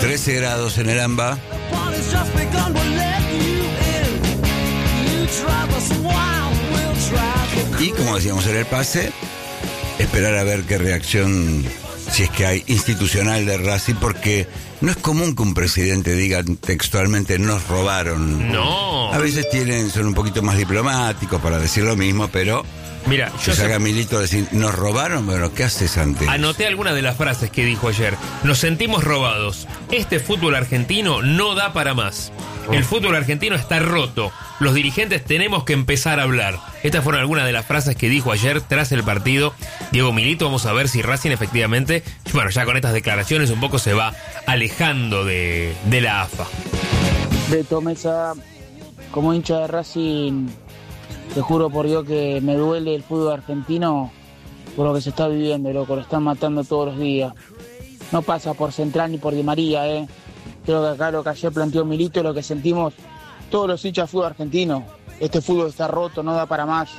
13 grados en el AMBA. Y como decíamos en el pase, esperar a ver qué reacción, si es que hay, institucional de Racing, porque no es común que un presidente diga textualmente nos robaron. No. A veces son un poquito más diplomáticos para decir lo mismo, pero mira, yo salga Milito a decir nos robaron, bueno, ¿qué haces antes? Anoté algunas de las frases que dijo ayer. Nos sentimos robados. Este fútbol argentino no da para más. El fútbol argentino está roto. Los dirigentes tenemos que empezar a hablar. Estas fueron algunas de las frases que dijo ayer tras el partido Diego Milito. Vamos a ver si Racing efectivamente, bueno, ya con estas declaraciones un poco se va alejando de la AFA. Beto Mesa, como hincha de Racing, te juro por Dios que me duele el fútbol argentino por lo que se está viviendo, loco. Lo están matando todos los días. No pasa por Central ni por Di María, Creo que acá lo que ayer planteó Milito es lo que sentimos todos los hinchas de fútbol argentino. Este fútbol está roto, no da para más.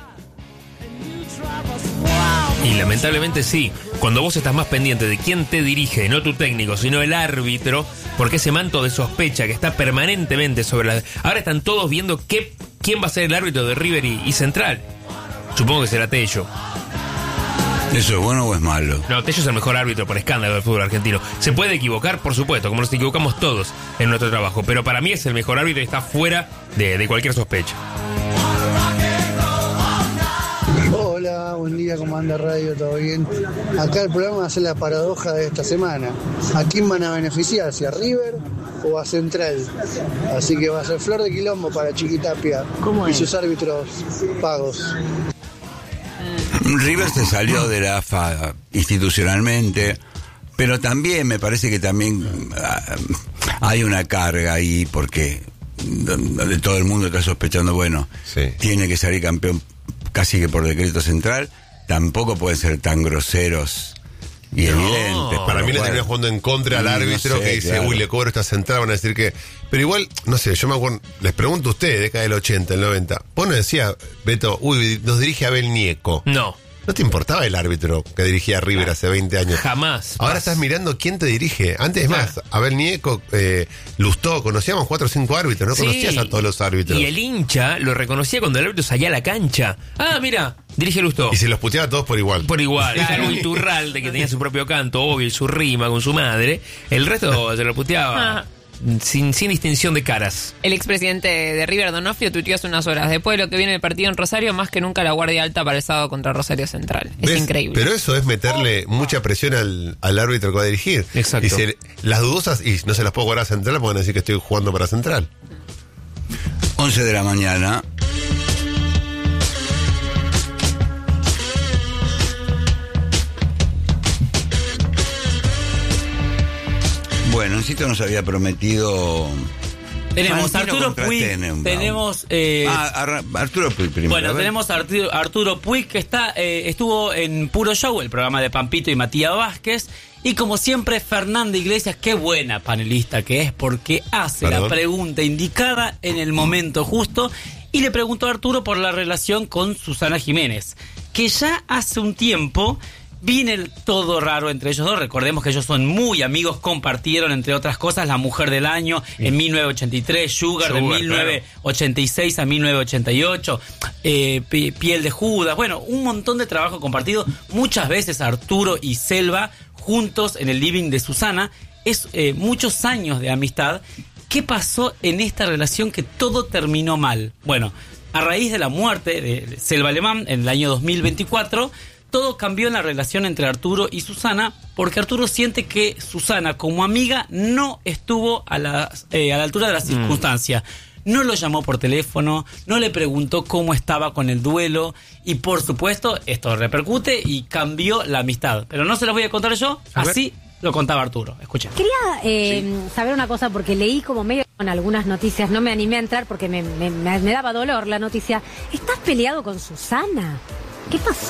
Y lamentablemente sí, cuando vos estás más pendiente de quién te dirige, no tu técnico, sino el árbitro, porque ese manto de sospecha que está permanentemente sobre la... Ahora están todos viendo quién va a ser el árbitro de River y Central. Supongo que será Tello. ¿Eso es bueno o es malo? No, Tello es el mejor árbitro por escándalo del fútbol argentino. Se puede equivocar, por supuesto, como nos equivocamos todos en nuestro trabajo, pero para mí es el mejor árbitro y está fuera de cualquier sospecha. Hola, buen día, ¿cómo anda Radio? ¿Todo bien? Acá el programa va a ser la paradoja de esta semana. ¿A quién van a beneficiar? ¿Si a River o a Central? Así que va a ser flor de quilombo para Chiquitapia y sus árbitros pagos. River se salió de la AFA institucionalmente, pero también me parece que también hay una carga ahí, porque de todo el mundo está sospechando, bueno, sí, tiene que salir campeón casi que por decreto central. Tampoco pueden ser tan groseros y evidentes. Para mí le termina jugando en contra al árbitro, no sé, que dice, claro, uy, le cobro esta central, van a decir que... Pero igual, no sé, yo me acuerdo, les pregunto a ustedes, década del 80, el 90, vos no decías, Beto, uy, nos dirige Abel Nieco. No. ¿No te importaba el árbitro que dirigía a River hace 20 años? Jamás. Ahora estás mirando quién te dirige. Antes, es más, Abel Nieco, Lustó, conocíamos 4 o 5 árbitros, no conocías a todos los árbitros. Y el hincha lo reconocía cuando el árbitro salía a la cancha. Ah, mira, dirige Lustó. Y se los puteaba a todos por igual. Por igual. Claro, Iturralde, que tenía su propio canto, obvio, y su rima con su madre. El resto se lo puteaba. Sin distinción de caras. El expresidente de River, Donofrio, tuiteó hace unas horas: después de lo que viene el partido en Rosario, más que nunca la guardia alta para el sábado contra Rosario Central. Es increíble. Pero eso es meterle mucha presión al árbitro que va a dirigir. Exacto. Y las dudosas, y no se las puedo guardar a Central, porque van a decir que estoy jugando para Central. 11 de la mañana. Bueno, Cito nos había prometido... Tenemos Arturo Puig, tenemos... Arturo Puig primero. Bueno, tenemos Arturo Puig, que estuvo en Puro Show, el programa de Pampito y Matías Vázquez, y como siempre, Fernanda Iglesias, qué buena panelista que es, porque hace la pregunta indicada en el momento justo, y le preguntó a Arturo por la relación con Susana Jiménez, que ya hace un tiempo... Viene todo raro entre ellos dos. Recordemos que ellos son muy amigos. Compartieron, entre otras cosas, La Mujer del Año en 1983, Sugar de 1986 claro, a 1988, Piel de Judas. Bueno, un montón de trabajo compartido. Muchas veces Arturo y Selva juntos en el living de Susana. Es muchos años de amistad. ¿Qué pasó en esta relación que todo terminó mal? Bueno, a raíz de la muerte de Selva Alemán en el año 2024... todo cambió en la relación entre Arturo y Susana, porque Arturo siente que Susana, como amiga, no estuvo a la altura de las circunstancias. No lo llamó por teléfono, no le preguntó cómo estaba con el duelo, y por supuesto, esto repercute y cambió la amistad. Pero no se los voy a contar yo, así lo contaba Arturo. Escuchen. Quería saber una cosa, porque leí como medio con algunas noticias, no me animé a entrar porque me daba dolor la noticia. ¿Estás peleado con Susana? ¿Qué pasó?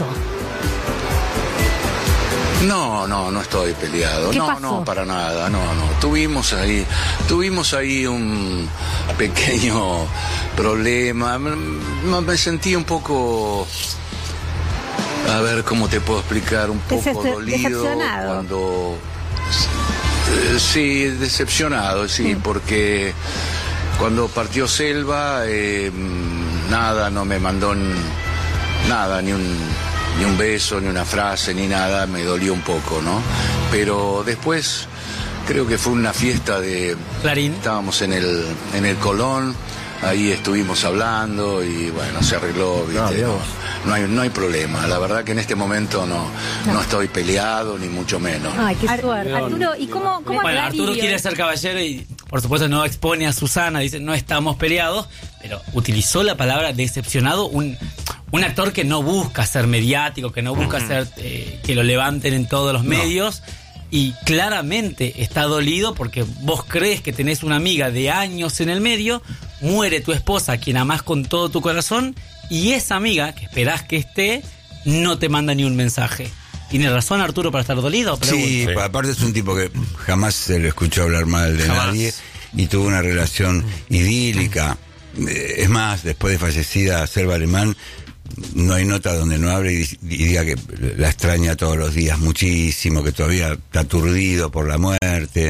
No estoy peleado. ¿Qué pasó? No, para nada, no. Tuvimos ahí un pequeño problema. Me sentí un poco, a ver cómo te puedo explicar, un poco dolido cuando Sí, decepcionado, sí, porque cuando partió Selva, nada, no me mandó nada, ni un beso, ni una frase, ni nada, me dolió un poco, ¿no? Pero después creo que fue una fiesta de Clarín. Estábamos en el Colón, ahí estuvimos hablando y bueno, se arregló, ¿viste? No hay problema. La verdad que en este momento no estoy peleado, ni mucho menos. Ay, qué suerte. Arturo, ¿y cómo Bueno, Arturo quiere ser caballero y por supuesto no expone a Susana, dice no estamos peleados, pero utilizó la palabra decepcionado, un actor que no busca ser mediático, que no busca ser que lo levanten en todos los medios. Y claramente está dolido porque vos crees que tenés una amiga de años en el medio, muere tu esposa, a quien amás con todo tu corazón, y esa amiga, que esperás que esté, no te manda ni un mensaje. ¿Tiene razón Arturo para estar dolido? Sí, aparte es un tipo que jamás se le escuchó hablar mal de nadie y tuvo una relación idílica. Es más, después de fallecida Selva Alemán, no hay nota donde no hable y diga que la extraña todos los días muchísimo, que todavía está aturdido por la muerte.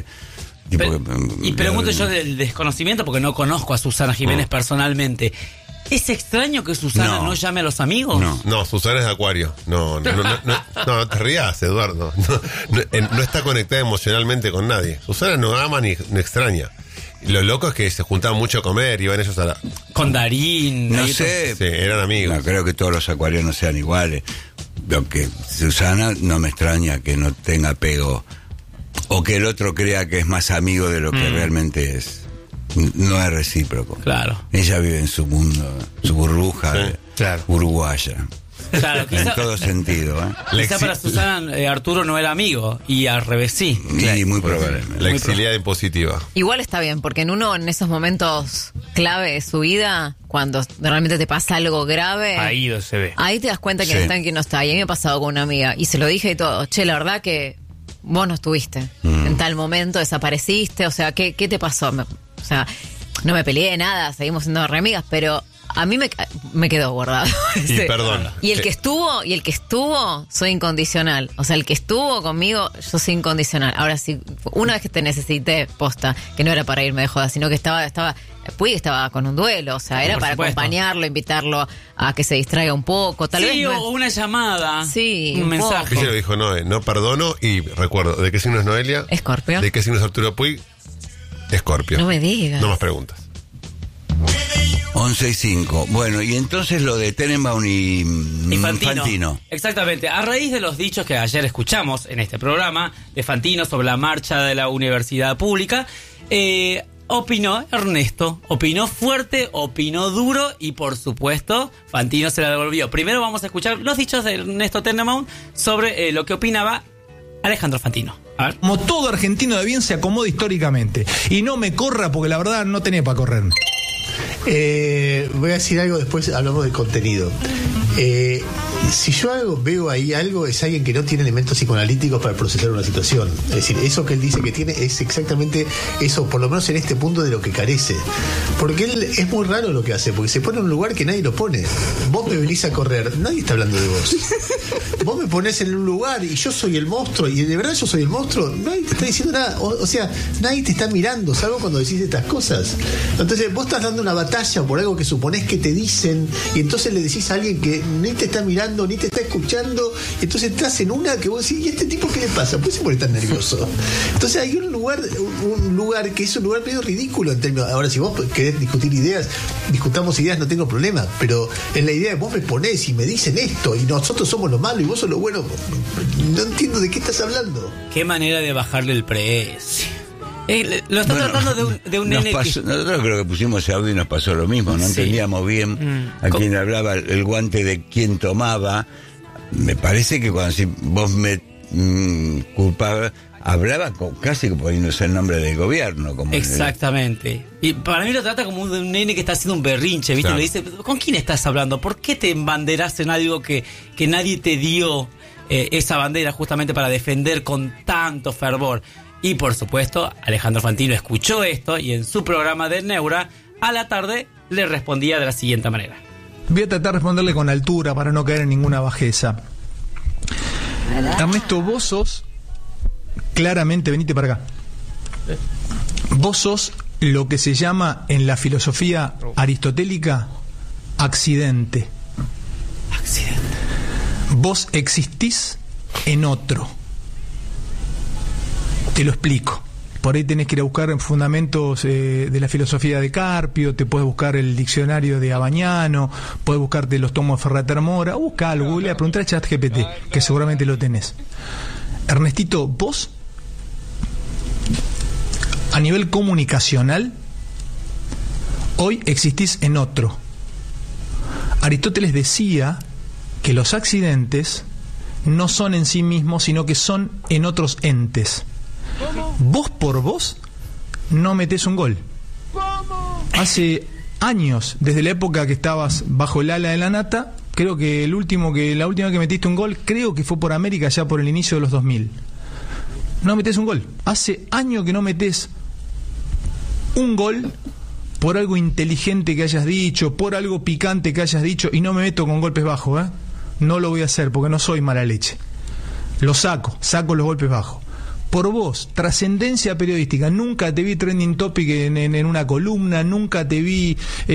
Y pregunto yo del desconocimiento, porque no conozco a Susana Jiménez personalmente. ¿Es extraño que Susana no llame a los amigos? No, Susana es de Acuario. No te rías, Eduardo. No está conectada emocionalmente con nadie. Susana no ama ni extraña. Lo loco es que se juntaban mucho a comer, iban ellos a con Darín. No sé. Sí, eran amigos. No creo que todos los acuarianos sean iguales. Aunque Susana no me extraña que no tenga apego. O que el otro crea que es más amigo de lo que realmente es. No es recíproco. Claro. Ella vive en su mundo, su burbuja uruguaya. Claro, en todo sentido. Quizá para Susana Arturo no era amigo y al revés sí. Sí, muy probablemente. La exiliada impositiva. Igual está bien, porque en esos momentos clave de su vida, cuando realmente te pasa algo grave, ahí se ve. Ahí te das cuenta quién está y quién no está. Y a mí me ha pasado con una amiga y se lo dije y todo. Che, la verdad que vos no estuviste en tal momento, desapareciste. O sea, ¿qué te pasó? O sea, no me peleé nada, seguimos siendo re amigas, pero a mí me quedó guardado. Y perdón. Y el que estuvo, soy incondicional. O sea, el que estuvo conmigo, yo soy incondicional. Ahora sí, una vez que te necesité, posta, que no era para irme de joda, sino que estaba con un duelo. O sea, era para acompañarlo, invitarlo a que se distraiga un poco. Tal vez o una llamada. Sí, un mensaje. Ella lo dijo Noé, no perdono, y recuerdo, ¿de qué signo es Noelia? Escorpio. ¿De qué signo es Arturo Puig? Escorpio. No me digas. No más preguntas. 11:05. Bueno, y entonces lo de Tenenbaum y Fantino. Exactamente. A raíz de los dichos que ayer escuchamos en este programa de Fantino sobre la marcha de la universidad pública, opinó Ernesto. Opinó fuerte, opinó duro y por supuesto Fantino se la devolvió. Primero vamos a escuchar los dichos de Ernesto Tenenbaum sobre lo que opinaba Alejandro Fantino. A ver. Como todo argentino de bien se acomoda históricamente. Y no me corra porque la verdad no tenía para correr. Voy a decir algo, después hablamos de contenido. Si yo veo ahí algo, es alguien que no tiene elementos psicoanalíticos para procesar una situación. Es decir, eso que él dice que tiene es exactamente eso, por lo menos en este punto, de lo que carece. Porque él es muy raro lo que hace, porque se pone en un lugar que nadie lo pone. Vos me venís a correr, nadie está hablando de vos. Vos me ponés en un lugar y yo soy el monstruo, y de verdad yo soy el monstruo, nadie te está diciendo nada. O sea, nadie te está mirando, salvo cuando decís estas cosas. Entonces vos estás dando una batalla por algo que suponés que te dicen, y entonces le decís a alguien que ni te está mirando, ni te está escuchando, entonces estás en una que vos decís, ¿y este tipo qué le pasa? ¿Por qué se pone tan nervioso? Entonces hay un lugar que es un lugar medio ridículo en términos. Ahora, si vos querés discutir ideas, discutamos ideas, no tengo problema, pero en la idea de vos me ponés y me dicen esto, y nosotros somos lo malo y vos sos lo bueno, no entiendo de qué estás hablando. Qué manera de bajarle el precio. Lo está tratando de un nene nosotros creo que pusimos ese audio y nos pasó lo mismo. No entendíamos bien a quién hablaba, el guante de quién tomaba. Me parece que cuando vos me culpabas, hablaba casi poniéndose el nombre del gobierno. Como exactamente. Y para mí lo trata como de un nene que está haciendo un berrinche, ¿viste? Claro. Le dice, ¿con quién estás hablando? ¿Por qué te embanderaste en algo que nadie te dio esa bandera justamente para defender con tanto fervor? Y por supuesto, Alejandro Fantino escuchó esto y en su programa de Neura, a la tarde, le respondía de la siguiente manera. Voy a tratar de responderle con altura para no caer en ninguna bajeza. Ernesto, vos sos claramente, venite para acá. Vos sos lo que se llama en la filosofía aristotélica accidente. Accidente. Vos existís en otro. Te lo explico. Por ahí tenés que ir a buscar fundamentos de la filosofía de Carpio, te puedes buscar el diccionario de Abañano, puedes buscarte los tomos de Ferrater Mora, busca algo, googlea, preguntá a ChatGPT, que seguramente lo tenés. Ernestito, vos, a nivel comunicacional, hoy existís en otro. Aristóteles decía que los accidentes no son en sí mismos, sino que son en otros entes. Vos por vos no metés un gol. Hace años, desde la época que estabas bajo el ala de la Nata, creo que la última vez que metiste un gol, creo que fue por América, ya por el inicio de los 2000. No metés un gol. Hace años que no metés un gol por algo inteligente que hayas dicho, por algo picante que hayas dicho, y no me meto con golpes bajos, ¿eh? No lo voy a hacer porque no soy mala leche. Lo saco los golpes bajos. Por vos, trascendencia periodística, nunca te vi trending topic en una columna, nunca te vi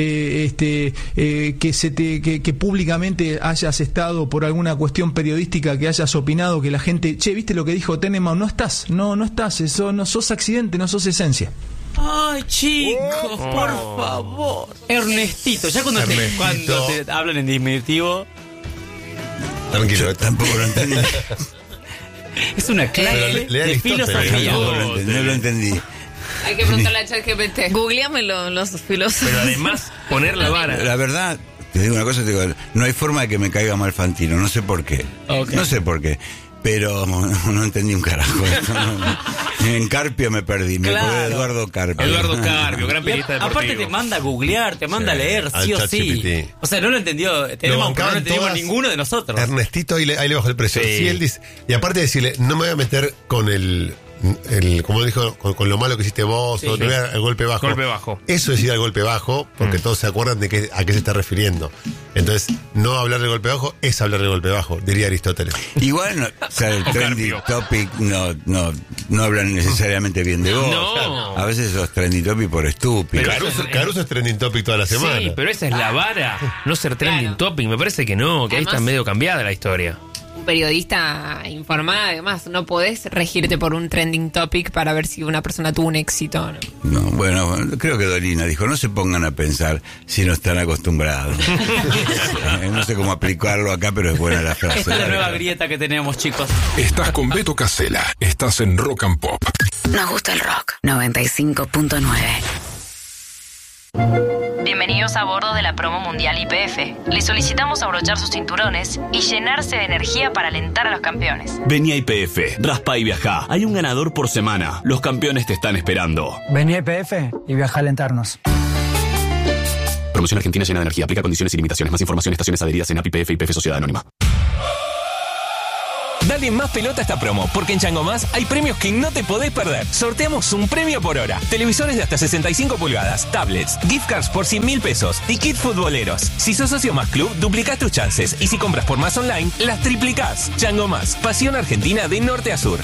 que públicamente hayas estado por alguna cuestión periodística, que hayas opinado, que la gente, che, ¿viste lo que dijo Tenenbaum? No estás, eso, no sos accidente, no sos esencia. Ay, chicos, por favor. Ernestito, ya cuando te hablan en diminutivo. Tranquilo, tampoco lo entendí. Es una clase de filosofía. No lo entendí. Hay que preguntarle a ChatGPT. Googleámelo, los filósofos. Pero además, poner la vara. La verdad, te digo una cosa, no hay forma de que me caiga mal Fantino, no sé por qué. Okay. No sé por qué. Pero no entendí un carajo. En Carpio me perdí. Me acordé de Eduardo Carpio. Eduardo Carpio, gran periodista deportivo. Aparte te manda a googlear, te manda a leer, sí o sí. O sea, no lo entendió. No lo entendimos ninguno de nosotros. Ernestito ahí le bajó el precio. Sí. Sí, él dice, y aparte de decirle, no me voy a meter con el como dijo, con lo malo que hiciste vos, sí, o te voy a dar el golpe bajo. Golpe bajo. Eso es ir al golpe bajo, porque todos se acuerdan de a qué se está refiriendo. Entonces, no hablar del golpe bajo es hablar del golpe bajo, diría Aristóteles. Igual, o sea, el trending topic no hablan necesariamente bien de vos. No. A veces sos trending topic por estúpido. Caruso es trending topic toda la semana. Sí, pero esa es la vara. No ser trending topic, me parece que no, que ahí está medio cambiada la historia. Un periodista informado, además, no podés regirte por un trending topic para ver si una persona tuvo un éxito o no. No, bueno, creo que Dolina dijo, no se pongan a pensar si no están acostumbrados. No sé cómo aplicarlo acá, pero es buena la frase. Esta es la nueva grieta que tenemos, chicos. Estás con Beto Casella, estás en Rock and Pop. Nos gusta el rock. 95.9. Bienvenidos a bordo de la promo mundial YPF. Les solicitamos abrochar sus cinturones y llenarse de energía para alentar a los campeones. Vení a YPF, raspa y viajá. Hay un ganador por semana. Los campeones te están esperando. Vení a YPF y viajá a alentarnos. Promoción Argentina llena de energía. Aplica condiciones y limitaciones. Más información, estaciones adheridas en API, YPF y YPF Sociedad Anónima. Dale más pelota a esta promo, porque en Chango Más hay premios que no te podés perder. Sorteamos un premio por hora. Televisores de hasta 65 pulgadas, tablets, gift cards por 100.000 pesos y kit futboleros. Si sos socio Más Club, duplicás tus chances. Y si compras por Más Online, las triplicás. Chango Más, pasión argentina de norte a sur.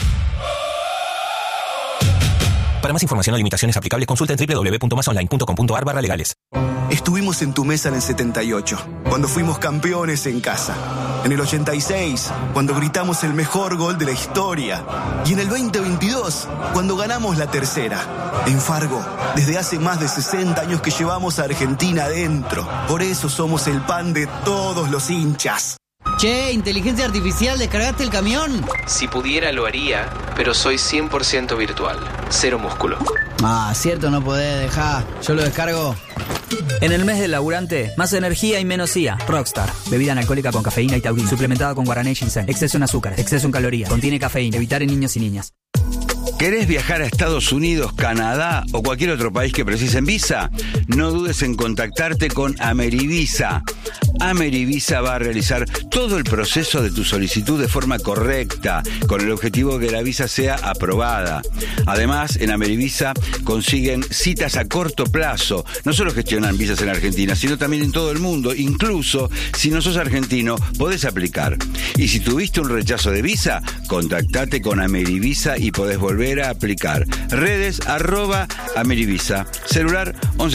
Para más información o limitaciones aplicables, consulta en www.masonline.com.ar/legales. Estuvimos en tu mesa en el 78, cuando fuimos campeones en casa. En el 86, cuando gritamos el mejor gol de la historia. Y en el 2022, cuando ganamos la tercera. En Fargo, desde hace más de 60 años que llevamos a Argentina adentro. Por eso somos el pan de todos los hinchas. Che, inteligencia artificial, ¿descargaste el camión? Si pudiera lo haría, pero soy 100% virtual, cero músculo. Ah, cierto, no podés dejar. Yo lo descargo. En el mes del laburante, más energía y menos IA. Rockstar, bebida analcohólica con cafeína y taurina, suplementada con guaraná y ginseng. Exceso en azúcares, exceso en calorías, contiene cafeína. Evitar en niños y niñas. ¿Querés viajar a Estados Unidos, Canadá o cualquier otro país que precisen visa? No dudes en contactarte con Amerivisa. Amerivisa va a realizar todo el proceso de tu solicitud de forma correcta, con el objetivo de que la visa sea aprobada. Además, en Amerivisa consiguen citas a corto plazo. No solo gestionan visas en Argentina, sino también en todo el mundo. Incluso, si no sos argentino, podés aplicar. Y si tuviste un rechazo de visa, contactate con Amerivisa y podés volver volver a aplicar. Redes @Amerivisa. Celular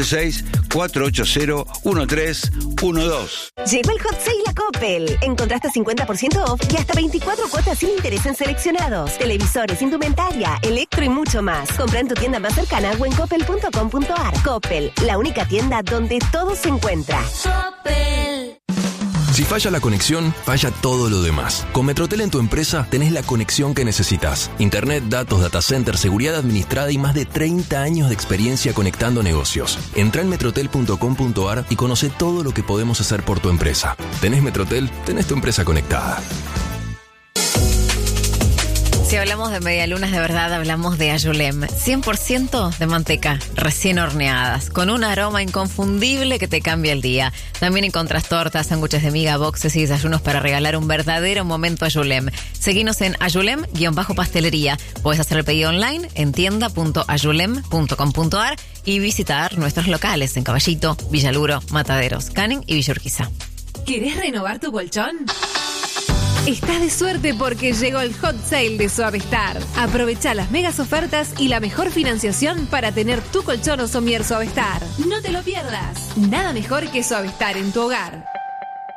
116-480-1312. Llegó el Hot Sale a Coppel. Encontraste 50% off y hasta 24 cuotas sin interés en seleccionados. Televisores, indumentaria, electro y mucho más. Compra en tu tienda más cercana o en coppel.com.ar. Coppel, la única tienda donde todo se encuentra. Coppel. Si falla la conexión, falla todo lo demás. Con Metrotel en tu empresa tenés la conexión que necesitas. Internet, datos, data center, seguridad administrada y más de 30 años de experiencia conectando negocios. Entrá en metrotel.com.ar y conoce todo lo que podemos hacer por tu empresa. ¿Tenés Metrotel? Tenés tu empresa conectada. Si hablamos de medialunas de verdad, hablamos de Ayulem. 100% de manteca, recién horneadas, con un aroma inconfundible que te cambia el día. También encontrás tortas, sándwiches de miga, boxes y desayunos para regalar un verdadero momento Ayulem. Seguinos en Ayulem-pastelería. Puedes hacer el pedido online en tienda.ayulem.com.ar y visitar nuestros locales en Caballito, Villaluro, Mataderos, Canning y Villa Urquiza. ¿Querés renovar tu colchón? Estás de suerte porque llegó el Hot Sale de Suavestar. Aprovecha las megas ofertas y la mejor financiación para tener tu colchón o somier Suavestar. No te lo pierdas. Nada mejor que Suavestar en tu hogar.